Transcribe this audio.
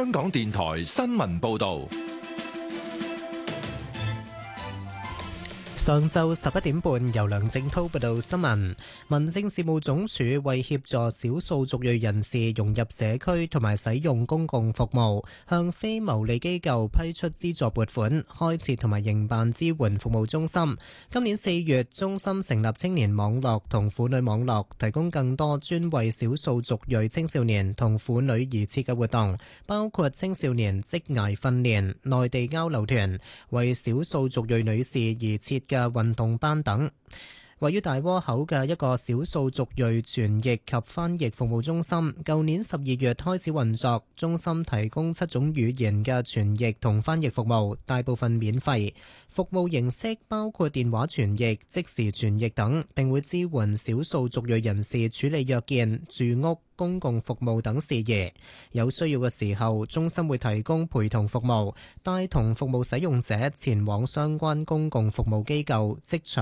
香港電台新聞報道。 上晝11點半，由梁正滔報道新聞。民政事務總署為協助少數族裔人士融入社區同埋使用公共服務，向非牟利機構批出資助撥款，開設同埋營辦支援服務中心。今年4月，中心成立青年網絡同婦女網絡，提供更多專為少數族裔青少年同婦女而設嘅活動，包括青少年職涯訓練、內地交流團、為少數族裔女士而設嘅運動班等。位於大窩口嘅一個少數族裔傳譯及翻譯服務中心，舊年12月開始運作。中心提供7種語言嘅傳譯同翻譯服務，大部分免費。服務形式包括電話傳譯、即時傳譯等，並會支援少數族裔人士處理約見、住屋、公共服務等事宜。有需要嘅時候，中心會提供陪同服務，帶同服務使用者前往相關公共服務機構、職場